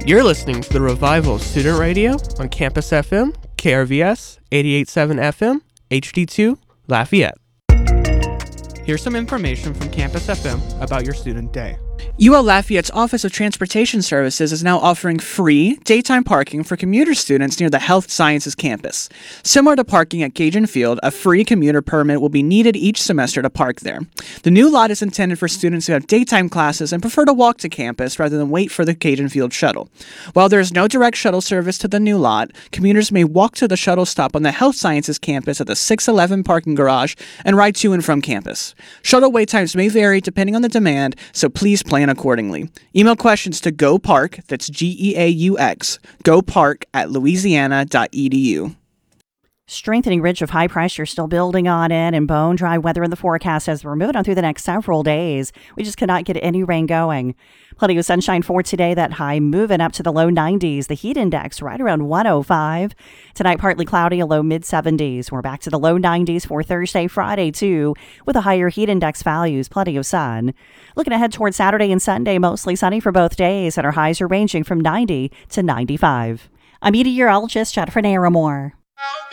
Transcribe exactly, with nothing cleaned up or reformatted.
You're listening to the Revival Student Radio on Campus F M, K R V S, eighty-eight point seven F M, H D two, Lafayette. Here's some information from Campus F M about your student day. U L Lafayette's Office of Transportation Services is now offering free daytime parking for commuter students near the Health Sciences campus. Similar to parking at Cajun Field, a free commuter permit will be needed each semester to park there. The new lot is intended for students who have daytime classes and prefer to walk to campus rather than wait for the Cajun Field shuttle. While there is no direct shuttle service to the new lot, commuters may walk to the shuttle stop on the Health Sciences campus at the six eleven parking garage and ride to and from campus. Shuttle wait times may vary depending on the demand, so please plan accordingly. Email questions to GoPark, that's G E A U X, GoPark at louisiana dot e d u. Strengthening ridge of high pressure still building on it, and bone dry weather in the forecast as we're moving on through the next several days. We just cannot get any rain going. Plenty of sunshine for today. That high moving up to the low nineties. The heat index right around one oh five. Tonight partly cloudy, a low mid seventies. We're back to the low nineties for Thursday, Friday too, with a higher heat index values. Plenty of sun. Looking ahead towards Saturday and Sunday, mostly sunny for both days, and our highs are ranging from ninety to ninety-five. I'm meteorologist Jennifer Naramore.